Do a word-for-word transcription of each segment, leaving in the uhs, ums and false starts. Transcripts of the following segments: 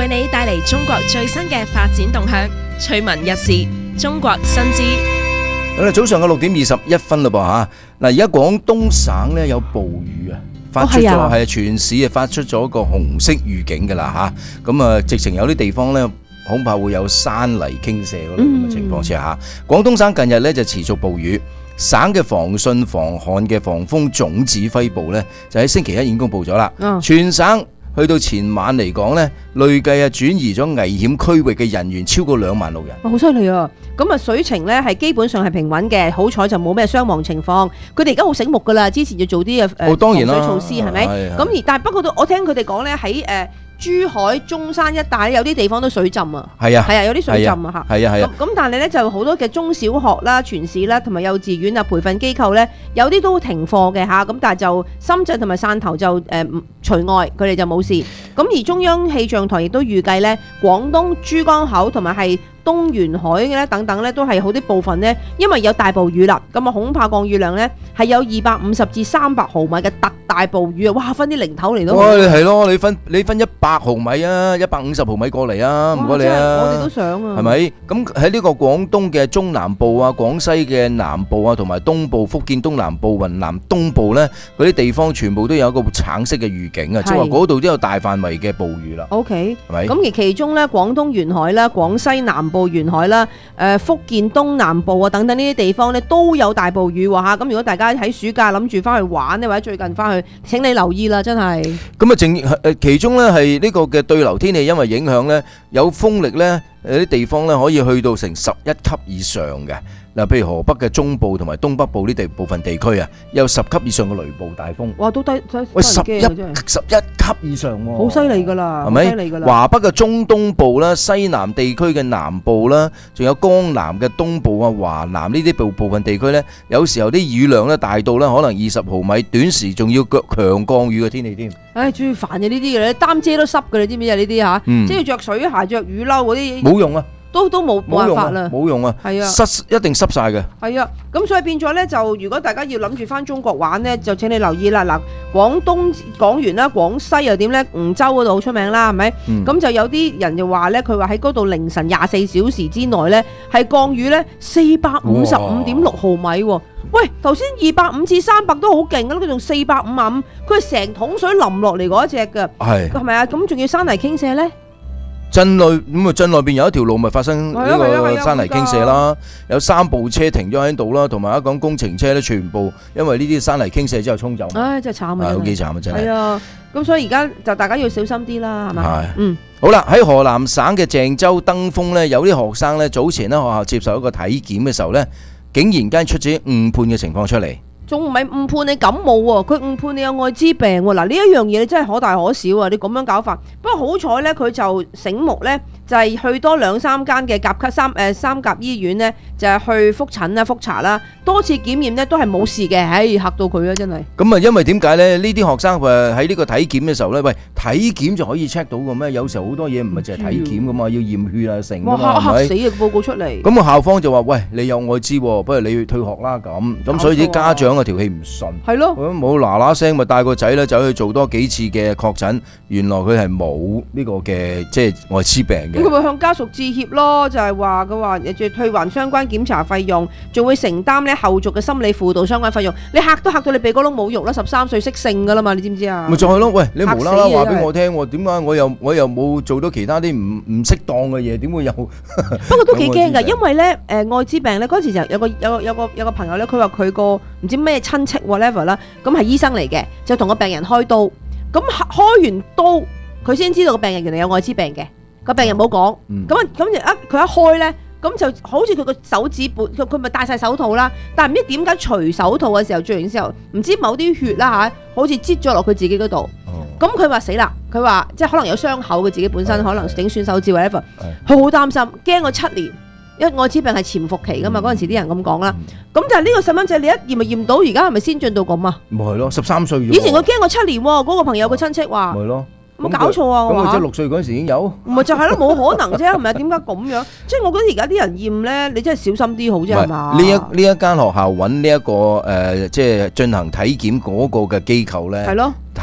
為你帶嚟中國最新嘅發展動向，趣聞一時，中國新知。 好啦，早上嘅六點二十一分嘞噃吓。嗱，而家廣東省咧有暴雨啊，發出咗係、哦、全市啊發出咗個紅色預警噶啦吓。咁啊，直情有啲地方咧恐怕會有山泥傾瀉嗰類咁嘅情況之下，廣、嗯、東省近日咧就持續暴雨。省嘅防汛防旱嘅防風總指揮部咧就喺星期一已經公布咗啦，哦、全省去到前晚嚟講咧，累計啊轉移咗危險區域嘅人員超過兩萬六人。 好犀利啊！咁啊水情咧係基本上係平穩嘅，好彩就冇咩傷亡情況。佢哋而家好醒目噶啦，之前要做啲誒防水措施係咪？咁而但係不過都我聽佢哋講咧喺誒珠海、中山一帶有啲地方都水浸啊。係啊，係啊，有啲水浸啊嚇。係啊係啊。咁但係咧就好多嘅中小學啦、全市啦同埋幼稚園啊、培訓機構咧，有啲都停課嘅嚇。咁但係就深圳同埋汕頭就誒除外，佢哋就冇事。咁而中央氣象台亦都預計咧，廣東珠江口同埋係東沿海咧等等咧，都係好啲部分咧，因為有大暴雨啦，咁啊恐怕降雨量咧係有二百五十至三百毫米嘅特大暴雨啊！哇，分啲零頭嚟都。哇， 係咯，你分你分一百毫米啊，一百五十毫米過嚟啊，唔該你啊。 我哋都想啊。係咪？咁喺呢個廣東嘅中南部啊、廣西嘅南部啊，同埋東部、福建東南部、雲南東部咧，嗰啲地方全部都有一個橙色嘅預警啊，即係話嗰度都有大範圍嘅暴雨啦。 O K， 係咪？ 咁而其中咧，廣東沿海啦、廣西南部沿海啦、誒福建東南部啊等等呢啲地方咧都有大暴雨喎嚇。咁如果大家喺暑假諗住翻去玩咧，或者最近翻去，請你留意啦，真係。 咁啊，正誒其中咧係呢個嘅對流天氣，因為影響咧有風力咧，有啲地方咧可以去到成十一級以上嘅。嗱，譬如河北嘅中部同埋東北部呢地部分地區啊，有十級以上嘅雷暴大風。 哇，都低低喂，十一十一級以上喎， 好犀利㗎啦， 係咪？華北嘅中東部啦、西南地區嘅南部啦，仲有江南嘅東部啊、華南呢啲部部分地區咧，有時候啲雨量咧大到咧可能二十毫米，短時仲要強降雨嘅天氣添。 唉，最煩嘅呢啲嘅，擔遮都濕嘅，你知唔知啊？呢啲嚇，即係要著水鞋、著雨褸嗰啲， 冇用啊！ 都都冇冇辦法啦， 冇用啊， 係啊， 濕一定濕晒嘅。 係啊，咁所以變咗咧，就如果大家要諗住翻中國玩咧，就請你留意啦。嗱，廣東講完啦，廣西又點咧？梧州嗰度好出名啦，係咪？咁、嗯、就有啲人就話咧，佢話喺嗰度凌晨廿四小時之內咧，係降雨咧四百五十五點六毫米喎。喂，頭先二百五至三百都好勁啦，佢仲四百五十五，佢係成桶水淋落嚟嗰一隻㗎，係係咪啊？咁仲要山泥傾瀉咧？ 鎮內咁啊，鎮內邊有一條路咪發生呢個山泥傾瀉啦，有三部車停咗喺度啦，同埋一講工程車咧，全部因為呢啲山泥傾瀉之後沖走。唉，真係慘啊！係幾慘啊，真係。係啊，咁所以而家就大家要小心啲啦，係咪？係。嗯。好啦，喺河南省嘅鄭州登封咧，有啲學生咧早前咧學校接受一個體檢嘅時候咧，竟然間出咗誤判嘅情況出嚟。 仲唔係誤判你感冒喎？佢誤判你有愛滋病喎！嗱，呢一樣嘢你真係可大可小啊！你咁樣搞法，不過好彩咧，佢就醒目咧，就係去多兩三間嘅甲級三誒三甲醫院咧，就係去覆診啦、覆查啦，多次檢驗咧都係冇事嘅。唉，嚇到佢啊！真係。咁啊，因為點解咧？呢啲學生誒喺呢個體檢嘅時候咧，喂，體檢就可以 check 到嘅咩？有時候好多嘢唔係淨係體檢噶嘛，要驗血啊、成㗎嘛，係咪？ 嚇死啊！報告出嚟。 咁啊，校方就話：喂，你有愛滋，不如你去退學啦咁。咁所以啲家長個條氣唔順，係咯，冇嗱嗱聲咪帶個仔咧走去做多幾次嘅確診，原來佢係冇呢個嘅即係愛滋病嘅。 咁佢會向家屬致歉咯，就係話佢話誒退還相關檢查費用，仲會承擔咧後續嘅心理輔導相關費用。你嚇都嚇到你鼻哥窿冇肉啦，十三歲識性噶啦嘛，你知唔知啊？ 咪就係咯，喂，你無啦啦話俾我聽，點解我又我又冇做到其他啲唔唔適當嘅嘢？點會有？ 不過都幾驚噶，因為咧誒愛滋病咧嗰時就有個有個有個有個朋友咧，佢話佢個唔知咩親戚 whatever 啦，咁係醫生嚟嘅，就同個病人開刀，咁開完刀佢先知道個病人原來有愛滋病嘅，個病人冇講，咁啊咁就一佢一開咧，咁就好似佢個手指本佢佢咪戴晒手套啦，但係唔知點解除手套嘅時候做完之後，唔知某啲血啦吓，好似擠咗落佢自己嗰度，咁佢話死啦，佢話即係可能有傷口，佢自己本身可能整損手指 whatever，佢好擔心，驚佢七年。因為愛滋病係潛伏期噶嘛，嗰陣時啲人咁講啦。咁就係呢個細蚊仔，你一驗咪驗到，而家係咪先進到咁啊？ 咪係咯，十三歲。 以前佢驚我七年喎，嗰個朋友個親戚話。 咪咯。 咁搞錯啊！ 咁佢即係六歲嗰陣時已經有。 唔係就係咯，冇可能啫，係咪啊？點解咁樣？即係我覺得而家啲人驗咧，你真係小心啲好啫，係嘛？ 呢一呢一間學校揾呢一個誒，即係進行體檢嗰個嘅機構咧。係咯。體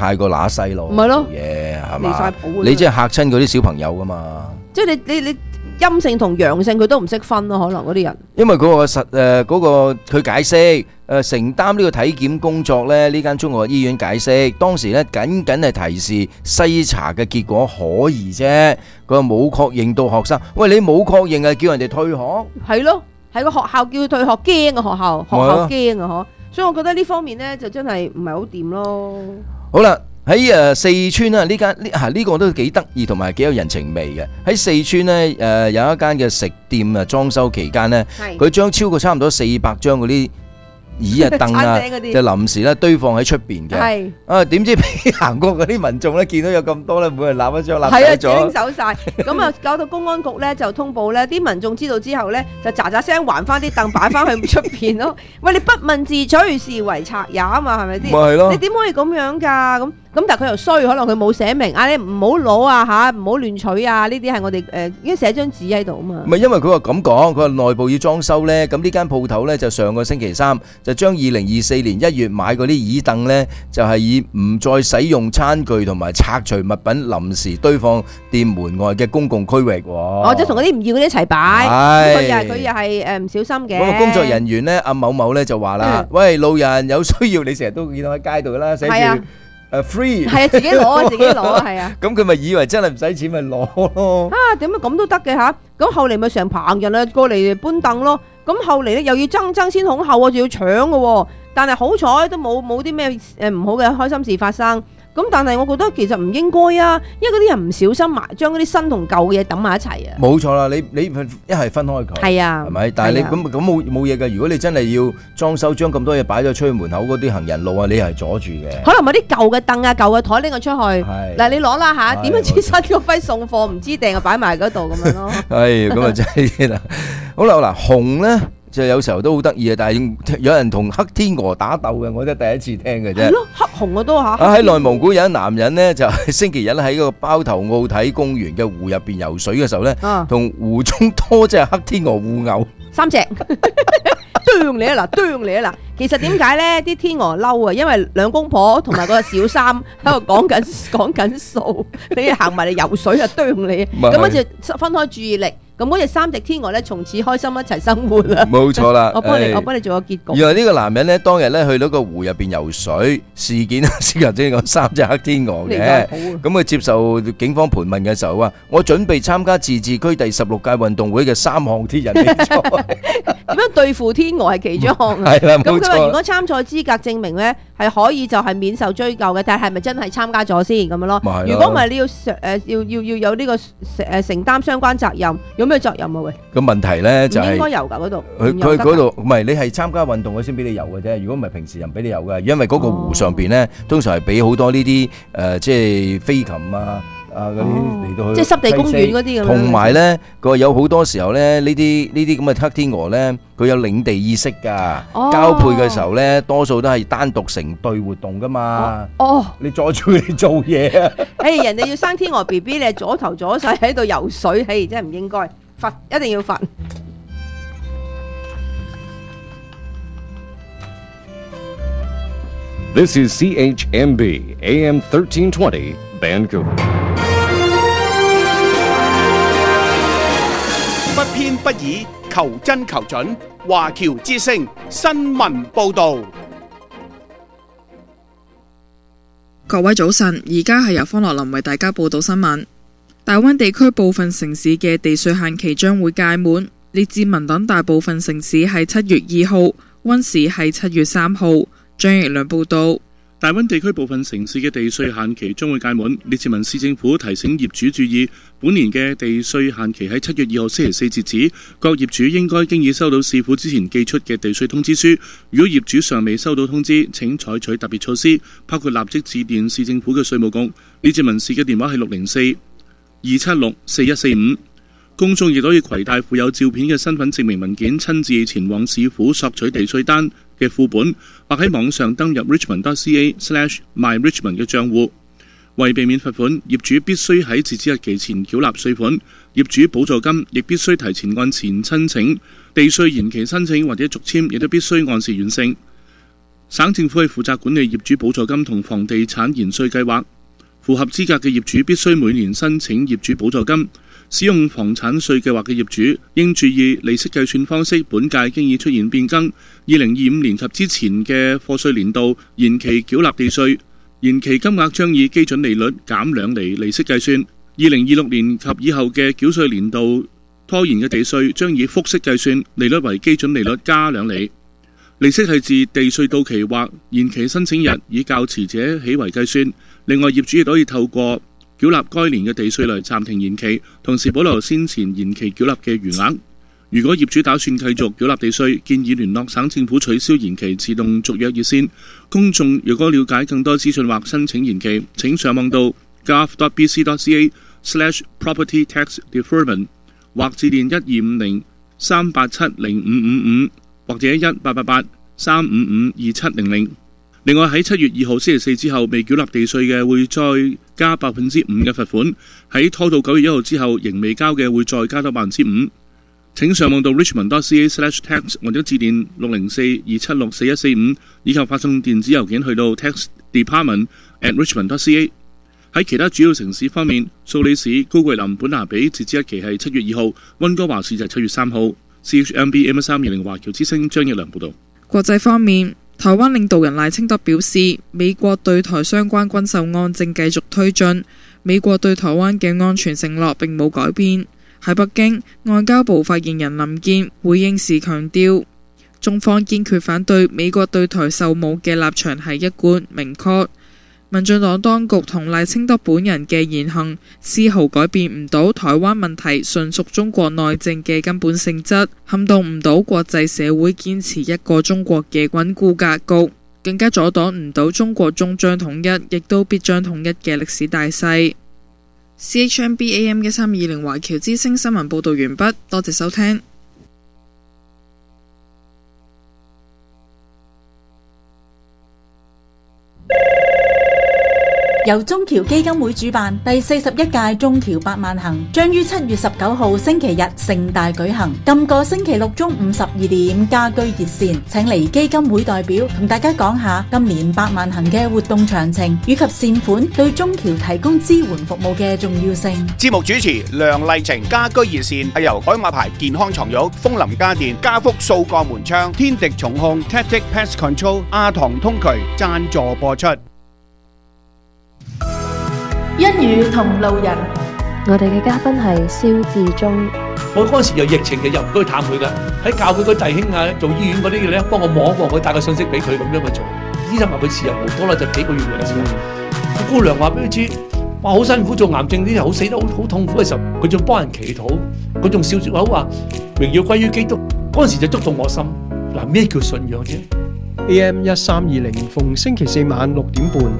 太過乸西咯， 唔係咯嘢係離晒嘛？ 譜你即係嚇親嗰啲小朋友噶嘛？ 即係你你你陰性同陽性佢都唔識分咯，可能嗰啲人。 因為嗰個實誒嗰個佢解釋誒承擔呢個體檢工作咧，呢間中學醫院解釋當時咧僅僅係提示篩查嘅結果可疑啫，佢話冇確認到學生。喂，你冇確認係叫人哋退學？ 係咯，係個學校叫佢退學，驚啊學校，學校驚啊嗬，所以我覺得呢方面咧就真係唔係好掂咯。 好啦。喺誒四川啊，呢間呢嚇呢個都幾得意同埋幾有人情味嘅。喺四川呢，誒有一間嘅食店啊，裝修期間呢，佢將超過差唔多四百張嗰啲椅啊凳啊，就臨時咧堆放喺出邊嘅。啊，點知俾行過嗰啲民眾咧見到有咁多咧，每人攬一張攬走咗， 拎走晒。咁啊，搞到公安局咧就通報咧，啲民眾知道之後咧就喳喳聲還翻啲凳擺翻去出邊咯。喂，你不問自取，是為賊也啊嘛，係咪先？ 咪係咯， 你點可以咁樣㗎？咁咁但係佢又衰，可能佢冇寫明啊，你唔好攞啊嚇，唔好亂取啊！呢啲係我哋誒已經寫張紙喺度啊嘛。 唔係因為佢話咁講，佢話內部要裝修咧，咁呢間鋪頭咧就上個星期三就將二零二四年一月買嗰啲椅凳咧，就係以唔再使用餐具同埋拆除物品臨時堆放店門外嘅公共區域。 哦，即係同嗰啲唔要嗰啲一齊擺。佢又係佢又係誒唔小心嘅。 嗰個工作人員咧，阿某某咧就話啦：喂，路人有需要，你成日都見到喺街度啦，寫住誒 free。係啊，自己攞啊，自己攞啊，係啊。 咁佢咪以為真係唔使錢咪攞咯？ 啊，點解咁都得嘅嚇？咁後嚟咪成棚人啊過嚟搬凳咯。咁後嚟咧又要爭爭先恐後喎，仲要搶嘅喎。但係好彩都冇冇啲咩誒唔好嘅開心事發生。咁但係我覺得其實唔應該啊，因為嗰啲人唔小心埋將嗰啲新同舊嘅嘢揼埋一齊啊。 冇錯啦，你你一係分開佢， 係啊， 係咪？但係你咁咁冇冇嘢嘅。如果你真係要裝修，將咁多嘢擺咗出去門口嗰啲行人路啊，你係阻住嘅。 可能咪啲舊嘅凳啊、舊嘅台拎咗出去。嗱，你攞啦嚇，點樣知新嗰批送貨唔知定啊擺埋嗰度咁樣咯。係咁啊，真係啦。好啦好啦，紅咧。就有時候都好得意啊，但係有人同黑天鵝打鬥嘅，我真係第一次聽嘅啫。 係咯，黑紅嘅都嚇。 喺內蒙古有一男人咧，就星期日咧喺個包頭奧體公園嘅湖入邊游水嘅時候咧，同湖中多隻黑天鵝互毆， 三隻，啄你啊嗱，啄你啊嗱。其實點解咧？啲天鵝嬲啊，因為兩公婆同埋個小三喺度講緊講緊數，你行埋嚟游水啊，啄你，咁跟住分開注意力。咁嗰隻三隻天鵝咧，從此開心一齊生活啦。 冇錯啦， 我幫你，我幫你做個結局。 原來呢個男人咧，當日咧去到個湖入邊游水，事件先頭先講三隻黑天鵝嘅。咁佢接受警方盤問嘅時候話：我準備參加自治區第十六屆運動會嘅三項鐵人比賽。 點樣對付天鵝係其中一項。 係啦，冇錯。 咁佢話如果參賽資格證明咧係可以就係免受追究嘅，但係係咪真係參加咗先咁樣咯？如果唔係你要誒要要要有呢個誒承擔相關責任，有咩責任啊？喂， 個問題咧就係唔應該游㗎嗰度， 佢佢嗰度唔係你係參加運動嘅先俾你游嘅啫。如果唔係平時人俾你游嘅，因為嗰個湖上邊咧通常係俾好多呢啲誒即係飛禽啊啊嗰啲嚟到去， 即係濕地公園嗰啲咁樣。同埋咧，佢有好多時候咧呢啲呢啲咁嘅黑天鵝咧，佢有領地意識㗎。交配嘅時候咧，多數都係單獨成對活動㗎嘛。哦，你阻住佢哋做嘢啊！ 誒，人哋要生天鵝 B B， 你係左頭左勢喺度游水，誒真係唔應該。罰一定要罰。 This is C H M B A M thirteen twenty Vancouver。 不偏不倚，求真求準。華僑之聲新聞報導。 各位早晨，而家係由方樂林為大家報道新聞。大灣地區部分城市嘅地稅限期將會屆滿，列治文等大部分城市係七月二號，溫市係七月三號。張奕良報道。 大灣地區部分城市嘅地稅限期將會屆滿，列治文市政府提醒業主注意，本年嘅地稅限期喺七月二號星期四截止，各業主應該經已收到市府之前寄出嘅地稅通知書。如果業主尚未收到通知，請採取特別措施，包括立即致電市政府嘅稅務局。列治文市嘅電話係六零四二七六四一四五。公眾亦可以攜帶附有照片嘅身份證明文件，親自前往市府索取地稅單嘅副本，或喺網上登入 richmond dot c a slash my richmond 嘅賬戶。為避免罰款，業主必須喺截止日期前繳納稅款。業主補助金亦必須提前按前申請，地稅延期申請或者續簽亦都必須按時完成。 省政府係負責管理業主補助金同房地產延稅計劃。符合資格嘅業主必須每年申請業主補助金。使用房產稅計劃嘅業主應注意利息計算方式本屆經已出現變更，二零二五年及之前嘅課稅年度延期繳納地稅，延期金額將以基準利率減兩厘利息計算；二零二六年及以後嘅繳稅年度拖延嘅地稅將以複式計算，利率為基準利率加兩厘。利息係自地稅到期或延期申請日以較遲者起為計算。另外，業主亦可以透過繳納該年嘅地稅嚟暫停延期，同時保留先前延期繳納嘅餘額。如果業主打算繼續繳納地稅，建議聯絡省政府取消延期自動續約熱線。公眾如果了解更多資訊或申請延期，請上網到 gov dot b c dot c a slash property tax deferment 或致電一二五零三八七零五五五或者一八八八三五五二七零零。另外喺七月二號星期四之後未繳納地稅嘅會再加百分之五嘅罰款，喺拖到九月一號之後仍未交嘅會再加多百分之五。請上網到 richmond dot c a slash tax 或者致電六零四二七六四一四五，以及發送電子郵件去到 tax department at richmond dot c a。喺其他主要城市方面，蘇黎世、高桂林、本拿比截至日期係七月二號，溫哥華市就係七月三號。C H M B A M 三二零華僑之聲張一良報導。 國際方面，台灣領導人賴清德表示，美國對台相關軍售案正繼續推進，美國對台灣嘅安全承諾並冇改變。喺北京，外交部發言人林健回應時強調，中方堅決反對美國對台售武嘅立場係一貫明確。民進黨當局同賴清德本人嘅言行，絲毫改變唔到台灣問題純屬中國內政嘅根本性質，撼動唔到國際社會堅持一個中國嘅穩固格局，更加阻擋唔到中國終將統一，亦都必將統一嘅歷史大勢。C H M B A M 一三二零華僑之聲新聞報道完畢，多謝收聽。 由中僑基金會主辦第四十一屆中僑百萬行將於七月十九號星期日盛大舉行。今個星期六中午十二點家居熱線，請嚟基金會代表同大家講下今年百萬行嘅活動詳情以及善款對中僑提供支援服務嘅重要性。 節目主持梁麗晴，家居熱線係由海馬牌健康床褥、風林家電、家福掃鋼門窗、天敵重控、Tactic Pest Control、亞堂通渠贊助播出。 一語同路人，我哋嘅嘉賓係蕭志忠。 我嗰陣時有疫情，就入唔到去探佢噶，喺教佢嗰弟兄啊，做醫院嗰啲嘅咧，幫我望一望佢，帶個信息俾佢咁樣去做。醫生話佢時日無多啦，就幾個月嘅時候。個姑娘話俾佢知，話好辛苦做癌症，啲人好死得好好痛苦嘅時候，佢仲幫人祈禱，佢仲笑住口話榮耀歸於基督。嗰陣時就觸動我心。嗱，咩叫信仰啫 ？A M 一三二零逢星期四晚六點半。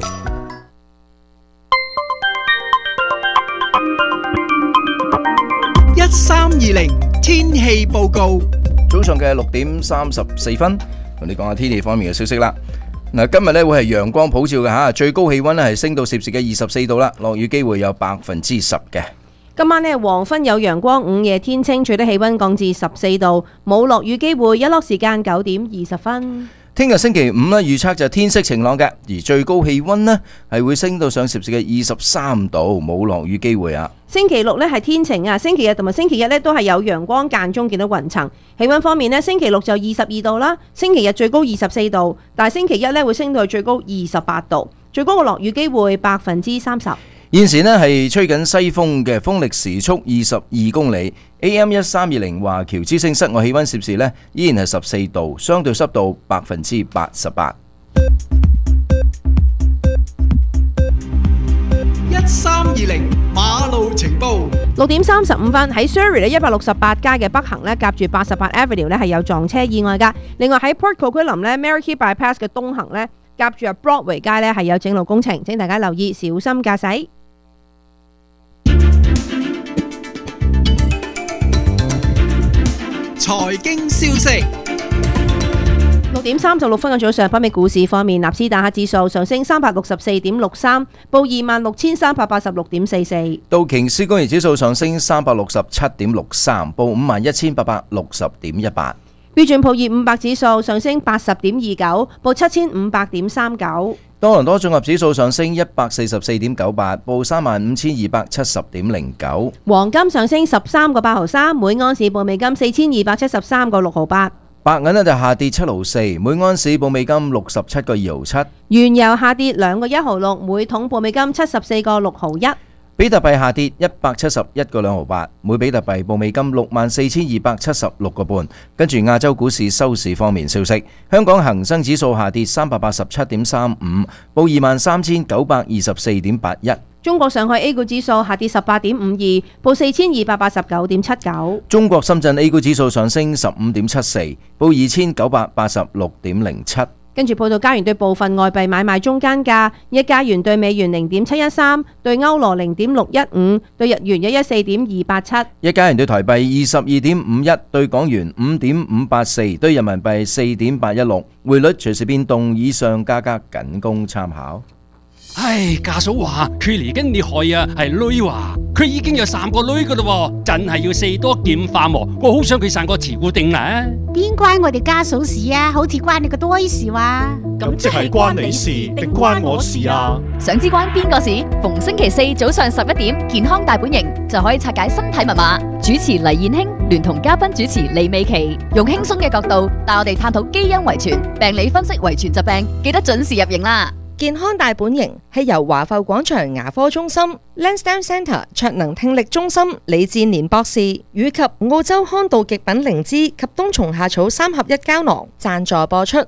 一三二零天氣報告， 早上嘅六點三十四分，同你講下天氣方面嘅消息啦。嗱，今日咧會係陽光普照嘅吓，最高氣溫咧係升到攝氏嘅二十四度啦，落雨機會有百分之十嘅。 今晚呢，黃昏有陽光，午夜天清，最低氣溫降至十四度，冇落雨機會，日落時間九點二十分。 聽日星期五呢，預測就天色晴朗嘅，而最高氣溫呢係會升到上攝氏嘅二十三度，冇落雨機會啊。 星期六呢係天晴啊，星期日同埋星期一呢都係有陽光，間中見到雲層。氣溫方面呢，星期六就二十二度啦，星期日最高二十四度，但係星期一呢會升到去最高二十八度，最高嘅落雨機會百分之三十。 現時呢係吹緊西風嘅，風力時速二十二公里。A M 一三二零華僑之聲室外氣溫攝氏呢依然係十四度，相對濕度百分之八十八。 一三二零馬路情報， 六點三十五分喺 Surrey 咧一百六十八街嘅北行咧，夾住八十八 Avenue 咧係有撞車意外噶。另外喺 Port Coquitlam 咧 Marrickey Bypass 嘅東行咧，夾住啊 Broadway 街咧係有整路工程，請大家留意，小心駕駛。 財經消息， 六點三十六分嘅早上，北美股市方面，納斯達克指數上升三百六十四點六三，報二萬六千三百八十六點四四。 道瓊斯工業指數上升三百六十七點六三，報五萬一千八百六十點一八。 標準普爾五百指數上升八十點二九，報七千五百點三九。 多倫多綜合指數上升一百四十四點九八，報三萬五千二百七十點零九。 黃金上升十三個八毫三，每安士報美金四千二百七十三個六毫八。 白銀呢就下跌七毫四，每安士報美金六十七個二毫七。 原油下跌兩個一毫六，每桶報美金七十四個六毫一。 比特幣下跌一百七十一個兩毫八，每比特幣報美金六萬四千二百七十六個半。跟住亞洲股市收市方面消息，香港恒生指數下跌三百八十七點三五，報二萬三千九百二十四點八一。 中國上海 A 股指數下跌十八點五二，報四千二百八十九點七九。 中國深圳 A 股指數上升十五點七四，報二千九百八十六點零七。 跟住報道加元對部分外幣買賣中間價：一加元對美元零點七一三，對歐羅零點六一五，對日元一一四點二八七。 一加元對台幣二十二點五一，對港元五點五八四，對人民幣四點八一六。匯率隨時變動，以上價格僅供參考。 唉，家嫂話佢嚟緊你害啊，係女話佢已經有三個女噶啦，真係要四多劍化喎。我好想佢生個慈固定啦。 邊關我哋家嫂事啊？好似關你個堆事話。 咁即係關你事定關我事啊？ 想知關邊個事？逢星期四早上十一點，健康大本營就可以拆解身體密碼。主持黎燕卿聯同嘉賓主持李美琪，用輕鬆嘅角度帶我哋探討基因遺傳、病理分析遺傳疾病，記得準時入營啦。 健康大本營係由華埠廣場牙科中心、Lansdowne Centre 卓能聽力中心、李志年博士以及澳洲康道極品靈芝及冬蟲夏草三合一膠囊贊助播出，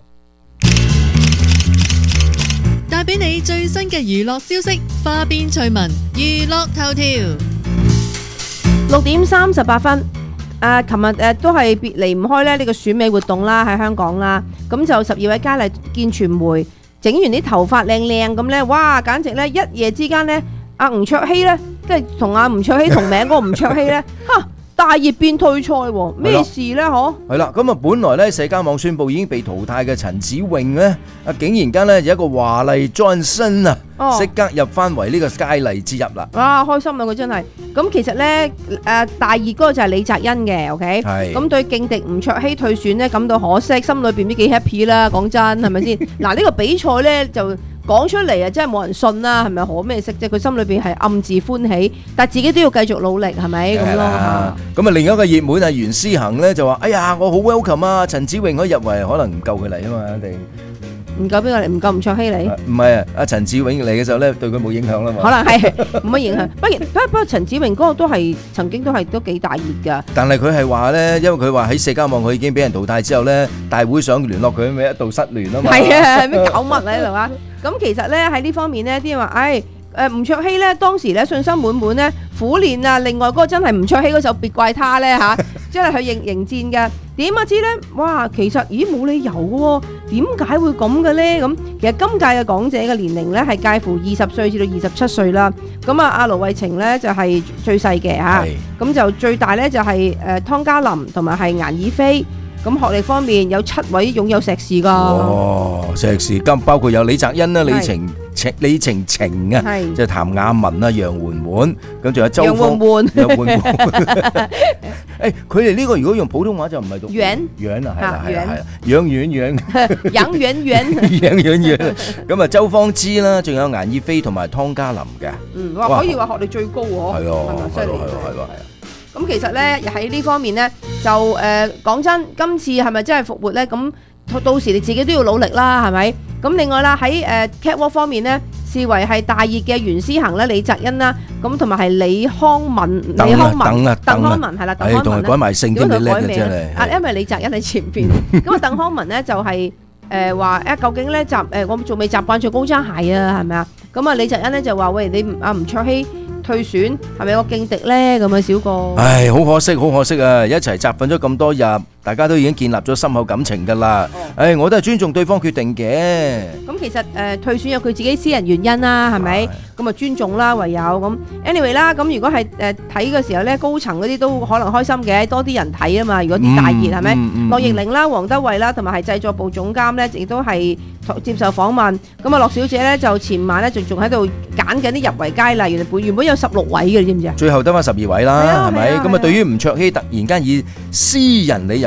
帶俾你最新嘅娛樂消息、花邊趣聞、娛樂頭條。 六點三十八分，誒，琴日誒都係別離唔開咧呢個選美活動啦，喺香港啦，咁就十二位佳麗見傳媒。整完啲頭髮靚靚咁咧，哇！簡直咧一夜之間咧，阿吳卓羲咧，跟住同阿吳卓羲同名嗰個吳卓羲咧，嚇大熱變退賽喎，咩事咧？嗬？係啦，咁啊，本來咧社交網宣佈已經被淘汰嘅陳子穎咧，啊竟然間咧有一個華麗轉身啊，即刻入翻為呢個佳麗之一啦！哇，開心啊！佢真係咁，其實咧誒大熱嗰個就係李澤恩嘅 ，OK，咁對勁敵吳卓羲退選咧感到可惜，心裏邊都幾 happy 啦，講真係咪先？嗱呢個比賽咧就講出嚟啊，真係冇人信啦，係咪可咩識啫？佢心裏邊係暗自歡喜，但係自己都要繼續努力，係咪咁咯？咁啊，另一個熱門啊，袁思恒咧就話：哎呀，我好 welcome 啊，陳子穎可以入圍，可能唔夠佢嚟啊嘛，一定。唔夠邊個嚟？唔夠吳卓羲嚟？唔係啊，阿陳子穎嚟嘅時候咧，對佢冇影響啦嘛。可能係冇乜影響。不過不過陳子穎嗰個都係曾經都係都幾大熱㗎。但係佢係話咧，因為佢話喺社交網佢已經俾人淘汰之後咧，大會想聯絡佢，咪一度失聯啊嘛。係啊，咩搞乜喺度啊？咁其實咧喺呢方面咧，啲人話，唉。誒吳卓羲咧當時咧信心滿滿咧苦練啊，另外嗰個真係吳卓羲嗰首別怪他咧嚇，真係去迎迎戰嘅。點不知咧，哇！其實咦冇理由嘅喎，點解會咁嘅咧？咁其實今屆嘅港姐嘅年齡咧係介乎二十歲至到二十七歲啦。咁啊，阿盧慧晴咧就係最細嘅嚇，咁就最大咧就係誒湯嘉林同埋係顏以飛。咁學歷方面有七位擁有碩士㗎。哦，碩士咁包括有李澤恩啦、李晴晴、李晴晴啊，即係譚雅文啊、楊媛媛，咁仲有周芳。楊媛媛。楊媛媛。誒，佢哋呢個如果用普通話就唔係讀。袁。袁啊，係啦係啦係啦。楊媛媛。楊媛媛。楊媛媛。咁啊，周芳芝啦，仲有顏以飛同埋湯嘉林嘅。嗯，哇，可以話學歷最高喎。係咯，係咯，係咯，係咯。咁其實咧喺呢方面咧就誒講真，今次係咪真係復活咧？咁到時你自己都要努力啦，係咪？咁另外啦喺誒 catwalk 方面咧，視為係大熱嘅袁思恒啦、李澤恩啦，咁同埋係李康文、李康文、鄧康文係啦，鄧康文咧，改埋姓都幾叻嘅真係。啊，因為李澤恩喺前邊，咁啊鄧康文咧就係誒話誒究竟咧習誒我仲未習慣着高踭鞋啊，係咪啊？咁啊李澤恩咧就話喂，你唔阿吳卓羲退選係咪個勁敵咧？咁啊，小哥。唉，好可惜，好可惜啊！一齊集訓咗咁多日，大家都已經建立咗深厚感情㗎啦。唉，我都係尊重對方決定嘅。咁其實誒退選有佢自己私人原因啦，係咪？咁啊尊重啦，唯有咁。anyway 啦，咁如果係誒睇嘅時候咧，高層嗰啲都可能開心嘅，多啲人睇啊嘛。如果啲大熱係咪？樂易玲啦、黃德惠啦，同埋係製作部總監咧，亦都係接受訪問。咁啊，樂小姐咧就前晚咧仲仲喺度揀緊啲入圍佳麗，原來本原本有十六位嘅，你知唔知啊？最後得翻十二位啦，係咪？咁啊，對於吳卓羲突然間以私人理由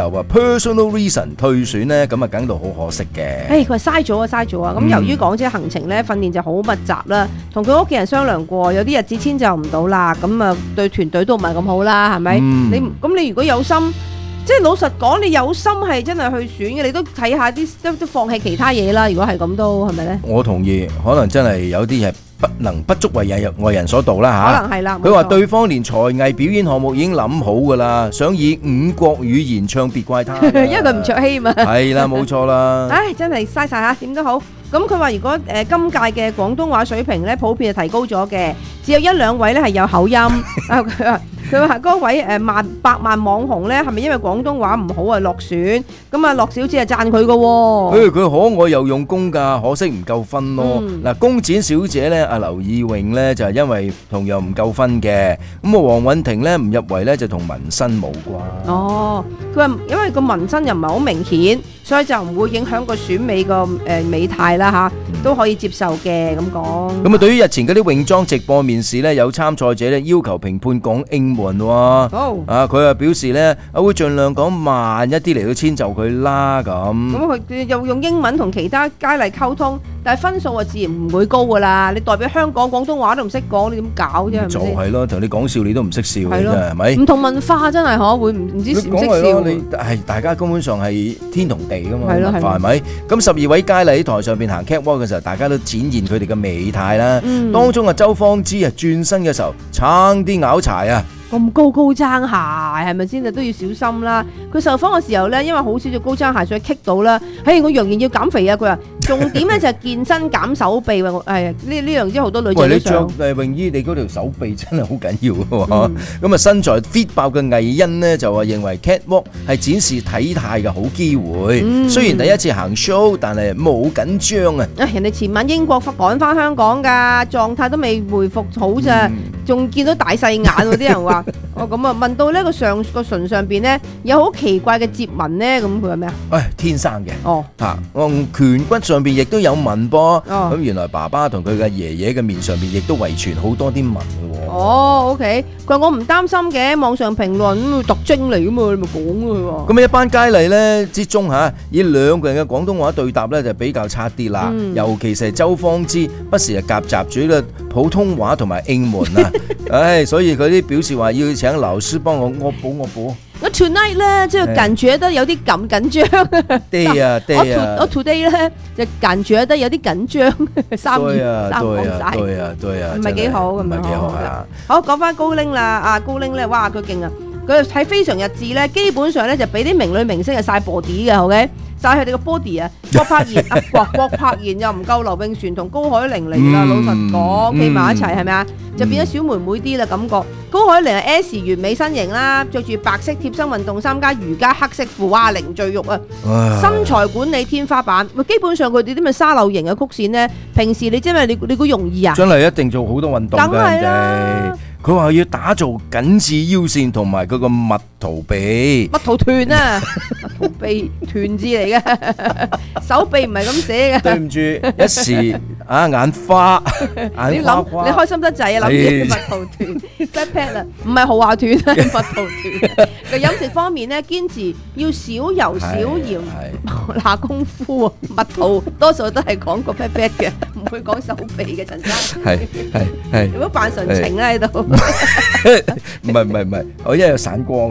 由話 personal reason 退選咧，咁啊梗到好可惜嘅。 誒，佢話嘥咗啊，嘥咗啊！咁由於港姐行程咧訓練就好密集啦，同佢屋企人商量過，有啲日子遷就唔到啦，咁啊對團隊都唔係咁好啦，係咪？ 嗯、 你咁你如果有心，即係老實講，你有心係真係去選嘅，你都睇下啲都都放棄其他嘢啦。如果係咁都係咪咧？ 我同意，可能真係有啲係不能不足為人為人所道啦嚇。 可能係啦。 佢話對方連才藝表演項目已經諗好㗎啦，想以五國語言唱別怪他， 因為佢唔卓希嘛。 係啦，冇錯啦。 唉，真係嘥晒嚇，點都好。咁佢話如果誒、呃、今屆嘅廣東話水平咧，普遍係提高咗嘅，只有一兩位咧係有口音。啊，佢話佢話嗰位誒萬百萬網紅咧，係咪因為廣東話唔好啊落選？咁啊，樂小姐係讚佢嘅喎。誒， 佢可愛又用功㗎，可惜唔夠分咯。嗱、嗯，公展小姐咧，阿劉以穎咧就係、是、因為同樣唔夠分嘅。咁啊，黃韻婷咧唔入圍咧就同紋身冇關。 哦，佢話因為個紋身又唔係好明顯，所以就唔會影響個選美個誒美態啦嚇，都可以接受嘅咁講。 咁啊，對於日前嗰啲泳裝直播面試咧，有參賽者咧要求評判講英文喎。 好啊，佢啊表示咧，啊會盡量講慢一啲嚟到遷就佢啦咁。 咁佢又用英文同其他佳麗溝通，但係分數啊自然唔會高噶啦。你代表香港廣東話都唔識講，你點搞啫？係咪先？ 就係咯，同你講笑你都唔識笑嘅啫，係咪？ 唔同文化真係可會唔唔知唔識笑。 你係大家根本上係天同地噶嘛， 係咯文化係咪？咁十二位佳麗喺台上邊行 catwalk 嘅時候，大家都展現佢哋嘅美態啦。 嗯、 當中啊，周芳芝啊轉身嘅時候，差啲拗柴啊！ 咁高高踭鞋係咪先啊？都要小心啦！佢受訪嘅時候咧，因為好少着高踭鞋，所以棘到啦。嘿，我仍然要減肥啊！佢話重點咧就係健身減手臂喎。係呢呢樣之好多女仔都想。 喂，你着誒泳衣，你嗰條手臂真係好緊要嘅喎。咁啊，身材 fit 爆嘅藝欣呢，就話認為 catwalk 係展示體態嘅好機會。嗯、雖然第一次行 show，但係冇緊張啊！ 人哋前晚英國趕翻香港㗎，狀態都未恢復好咋，仲、嗯、見到大細眼喎！啲人話。哦，咁啊，問到呢個上個唇上邊咧有好奇怪嘅摺紋咧，咁佢話咩啊？ 誒，天生嘅。哦，嚇，我顴骨上邊亦都有紋噃。哦，咁原來爸爸同佢嘅爺爺嘅面上邊亦都遺傳好多啲紋嘅喎。 哦 ，OK，佢話我唔擔心嘅，網上評論特徵嚟㗎嘛，你咪講佢喎。 咁一班佳麗咧之中嚇，以兩個人嘅廣東話對答咧就比較差啲啦。嗯、尤其是周芳芝，不時係夾雜住呢個普通話同埋英文啊。唉，所以佢啲表示話要請老師幫我惡補惡補。 我 tonight 咧即係感覺得有啲咁緊張。 對啊對啊。 我 today 咧就感覺得有啲緊張。三對啊三對啊對啊對啊。 唔係幾好咁樣。唔係幾好係啊。 好，講翻高拎啦，啊高拎咧，哇佢勁啊！佢喺非常日誌咧，基本上咧就俾啲名女明星係晒 body 嘅，OK？晒佢哋個 body 啊，郭柏妍啊，郭郭柏妍又唔夠劉永璇同高海玲嚟啦，老實講，企埋一齊係咪啊？就變咗小妹妹啲啦感覺。高海玲係 S 完美身形啦，着住白色貼身運動衫加瑜伽黑色褲，哇零贅肉啊！身材管理天花板，基本上佢哋啲咪沙漏型嘅曲線咧，平時你真係你你估容易啊？ 真係一定做好多運動㗎， 梗係啦。 佢話要打造緊緻腰線同埋佢個蜜桃臂， 蜜桃團啊，蜜桃臂團字嚟嘅，手臂唔係咁寫嘅。 對唔住，一時啊眼花，眼花花。 你開心得滯啊！諗住蜜桃團 fat pat 啊，唔係豪華團啊，蜜桃團。個飲食方面咧，堅持要少油少鹽，下功夫啊。蜜桃多數都係講個 pat pat 嘅，唔會講手臂嘅陳生。 係係係。 有冇扮純情咧喺度？ 唔係唔係唔係，我因為有散光。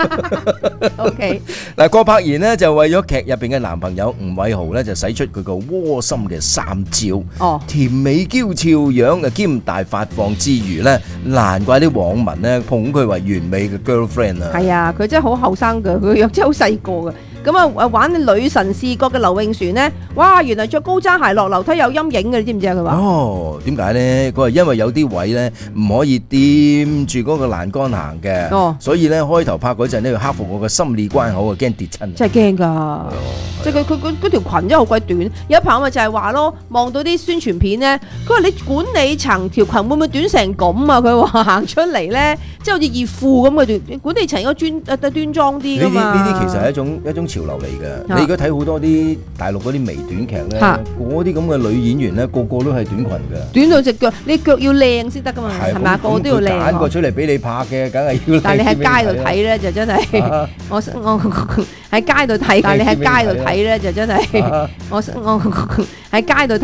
O K， 嗱，郭柏妍呢就為咗劇入邊嘅男朋友吳偉豪咧，就使出佢個窩心嘅三招。哦，甜美嬌俏樣嘅兼大發放之餘咧，難怪啲網民咧捧佢為完美嘅 girlfriend 啊。 係啊，佢真係好後生㗎，佢樣真係好細個㗎。咁啊，玩女神視角嘅劉永璇呢，哇，原來着高踭鞋落樓梯有陰影嘅，你知唔知啊？佢話哦，點解咧？佢話因為有啲位咧唔可以掂住嗰個欄杆行嘅，哦，所以咧開頭拍嗰陣咧要克服我嘅心理關口啊，驚跌親。 真係驚㗎！即係佢佢佢嗰條裙真係好鬼短。有一排咪就係話咯，望到啲宣傳片咧，佢話你管理層條裙會唔會短成咁啊？佢話行出嚟咧即係好似熱褲咁嘅段，管理層應該專誒端莊啲㗎嘛。 呢啲呢啲其實係一種一種潮流嚟嘅。你而家睇好多啲大陸嗰啲微短劇咧，嗰啲咁嘅女演員咧，個個都係短裙㗎。 短到隻腳，你腳要靚先得㗎嘛，係咪？個個都要靚。 揀個出嚟俾你拍嘅，梗係要靚。 但係你喺街度睇咧，就真係我我喺街度睇，但係你喺街度睇咧，就真係我我喺街度。